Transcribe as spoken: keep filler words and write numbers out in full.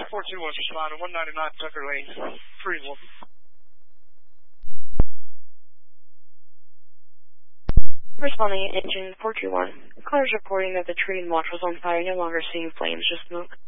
four two one responding, one ninety-nine Tucker Lane, three one. Responding engine four two one. Callers reporting that the tree in watch was on fire, no longer seeing flames, just smoke.